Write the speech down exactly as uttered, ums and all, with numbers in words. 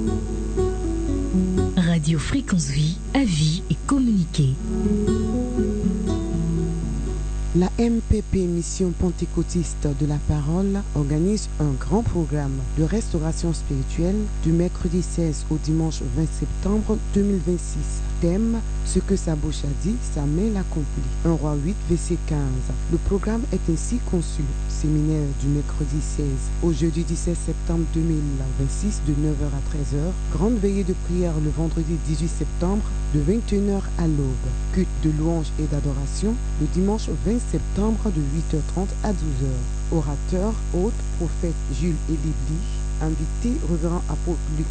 Radio Fréquence Vie, avis et communiquer. La M P P Mission Pentecôtiste de la Parole organise un grand programme de restauration spirituelle du mercredi seize au dimanche vingt septembre deux mille vingt-six. Thème: ce que sa bouche a dit, sa main l'accomplit. un Roi huit, verset quinze. Le programme est ainsi conçu. Séminaire du mercredi seize au jeudi dix-sept septembre deux mille vingt-six de neuf heures à treize heures. Grande veillée de prière le vendredi dix-huit septembre de vingt et une heures à l'aube. Culte de louange et d'adoration le dimanche vingt septembre de huit heures trente à douze heures. Orateur, hôte, prophète Jules Elibli. Invité, révérend apôtre Luc